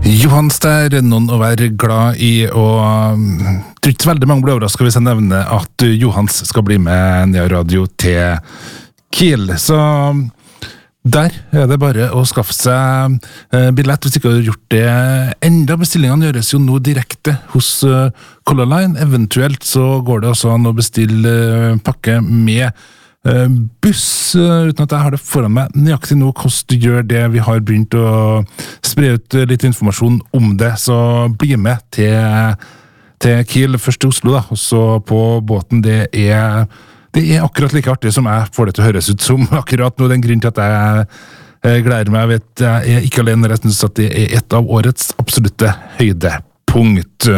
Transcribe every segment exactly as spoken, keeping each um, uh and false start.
Johans, det er noen å være glad i, og tror ikke veldig mange blir overrasket hvis jeg nevner at Johans skal bli med Nea Radio til Kiel. Så der er det bare å skaffe seg billett hvis ikke du har gjort det enda. Bestillingene gjøres jo nå direkte hos Color Line. Eventuelt så går det også an å bestille pakke med buss, uten at jeg har det foran meg nøyaktig nå hvordan du gjør det. Vi har begynt å spre ut litt informasjon om det, så bli med til, til Kiel, først til Oslo da, og så på båten. Det er, det er akkurat like artig som jeg får det til å høres ut som akkurat nå. Den grunnen til at jeg, jeg gleder meg, jeg vet jeg er ikke alene, jeg synes at det er et av årets absolutte høydepunkt.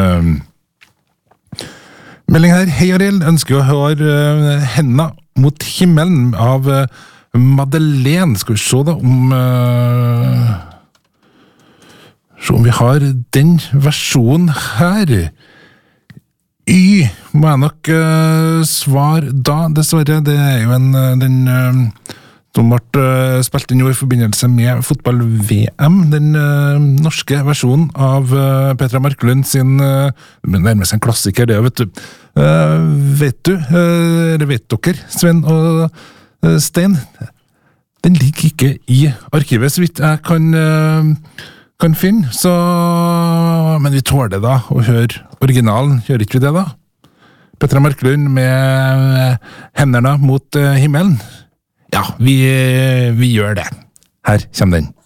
Melding her, hei Ariel, ønsker å høre hendene mot himmelen av Madeleine. Skal vi se da om uh, se om vi har den versjonen her. Y må jeg nok uh, svare da, dessverre. Det er jo en, den uh, som ble uh, spilt inn jo i forbindelse med fotball-V M, den uh, norske versjonen av uh, Petra Marklund sin, uh, nærmest en klassiker det, vet du. Uh, vet du, uh, eller vet dere, Sven og uh, Stein, den ligger ikke i arkivet, så vidt jeg kan, uh, kan finne, så, men vi tåler da å høre originalen, gjør ikke vi det da? Petra Marklund med hendene mot uh, himmelen. Ja, vi, vi gjør det. Her kommer den.